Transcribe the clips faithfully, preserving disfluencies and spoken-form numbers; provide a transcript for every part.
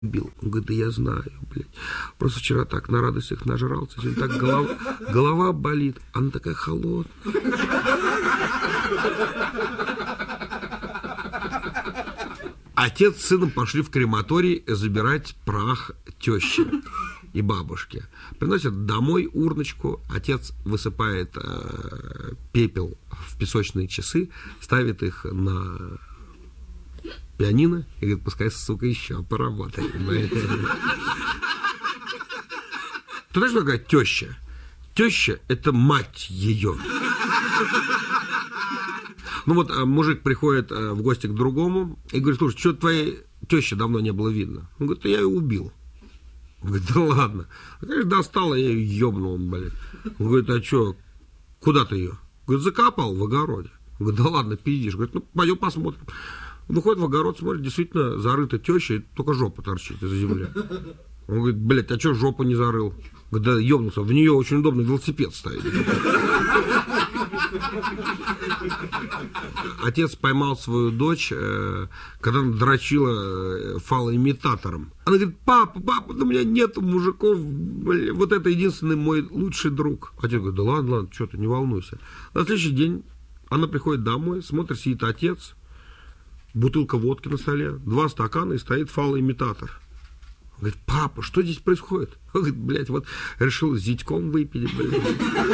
бил. Он говорит, да я знаю, блядь. Просто вчера так на радостях нажрался, сегодня так голова, голова болит. Она такая холодная. Отец с сыном пошли в крематорий забирать прах тещи и бабушки. Приносят домой урночку, отец высыпает э, пепел в песочные часы, ставит их на пианино и говорит, пускай, сука, еще поработает. Ты знаешь, что такое теща? Теща – это мать ее. Ну вот мужик приходит в гости к другому и говорит, слушай, что твоей тещи давно не было видно? Он говорит, я ее убил. Он говорит, да ладно. Он говорит, достала, я ее ебнул, блядь. Он говорит, а что, куда ты ее? Говорит, закопал в огороде. Он говорит, да ладно, пиздишь. Говорит, ну пойдем посмотрим. Выходит в огород, смотрит, действительно зарыта теща, и только жопа торчит из земли. Он говорит, блядь, а что жопу не зарыл? Говорит, да ебнулся, в нее очень удобно велосипед ставить. Отец поймал свою дочь, когда она дрочила фалоимитатором. Она говорит, папа, папа, у меня нет мужиков, блин, вот это единственный мой лучший друг. Отец говорит, да ладно, ладно, что ты, не волнуйся. На следующий день она приходит домой, смотрит, сидит отец, бутылка водки на столе, два стакана и стоит фалоимитатор. Он говорит, папа, что здесь происходит? Он говорит, блядь, вот решил с зятьком выпить, блядь.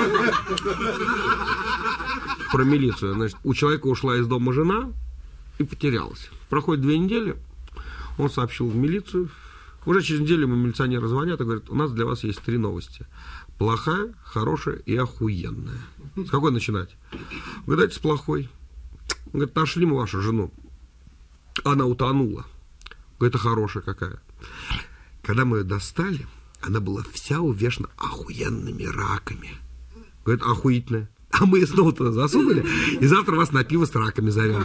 Про милицию. Значит, у человека ушла из дома жена и потерялась. Проходит две недели, он сообщил в милицию. Уже через неделю ему милиционеры звонят и говорят, у нас для вас есть три новости. Плохая, хорошая и охуенная. С какой начинать? Вы дайте с плохой. Он говорит, нашли мы вашу жену. Она утонула. Говорит, это хорошая какая. Когда мы ее достали, она была вся увешана охуенными раками. Говорит, охуительная. А мы ее снова туда засунули, и завтра вас на пиво с раками зовем.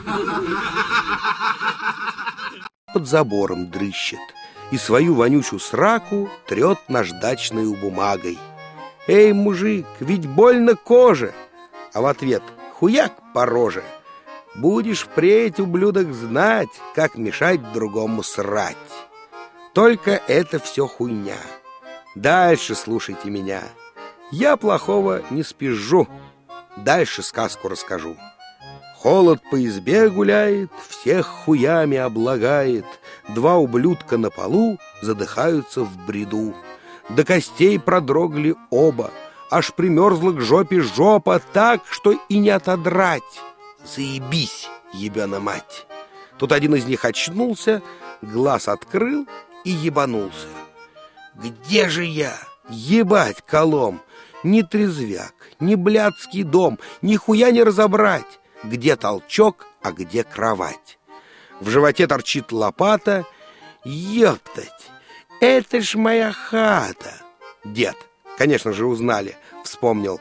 Под забором дрыщет, и свою вонючую сраку трет наждачную бумагой. Эй, мужик, ведь больно коже. А в ответ хуяк по роже. Будешь впредь, ублюдок, знать, как мешать другому срать. Только это все хуйня. Дальше слушайте меня. Я плохого не спизжу. Дальше сказку расскажу. Холод по избе гуляет, всех хуями облагает. Два ублюдка на полу задыхаются в бреду. До костей продрогли оба, аж примерзла к жопе жопа так, что и не отодрать. Заебись, ебена мать. Тут один из них очнулся, глаз открыл и ебанулся. Где же я? Ебать колом! Ни трезвяк, ни блядский дом, нихуя не разобрать, где толчок, а где кровать. В животе торчит лопата. Ёптать, это ж моя хата. Дед, конечно же, узнали, вспомнил.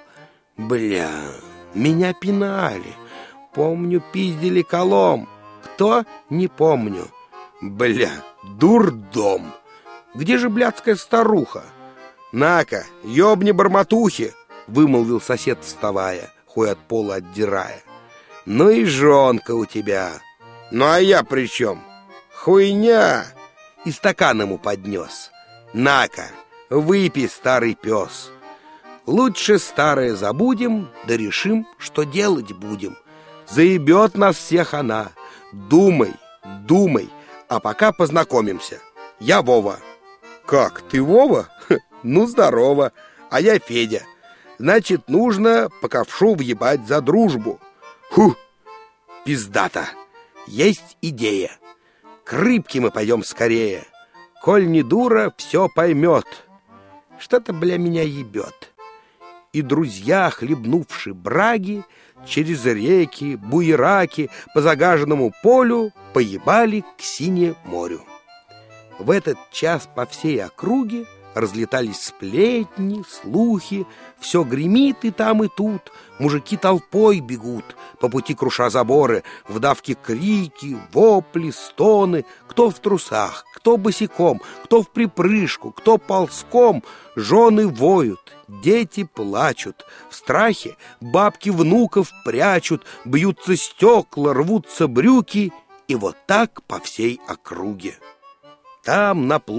Бля, меня пинали. Помню, пиздили колом. Кто? Не помню. Бля, дурдом. Где же блядская старуха? На-ка, ёбни барматухи, вымолвил сосед, вставая, хуй от пола отдирая. Ну и жонка у тебя. Ну а я при чем? Хуйня. И стакан ему поднес. На-ка, выпей, старый пес. Лучше старое забудем, да решим, что делать будем. Заебет нас всех она. Думай, думай, а пока познакомимся. Я Вова. Как, ты Вова? Ну, здорово. А я Федя. Значит, нужно по ковшу въебать за дружбу. Ху, пиздата. Есть идея. К рыбке мы пойдем скорее. Коль не дура, все поймет. Что-то, бля, меня ебет. И друзья, хлебнувши браги, через реки, буераки, по загаженному полю поебали к синему морю. В этот час по всей округе разлетались сплетни, слухи, все гремит и там, и тут. Мужики толпой бегут, по пути круша заборы, в давке крики, вопли, стоны. Кто в трусах, кто босиком, кто в припрыжку, кто ползком. Жены воют, дети плачут, в страхе бабки внуков прячут, бьются стекла, рвутся брюки, и вот так по всей округе. Там, на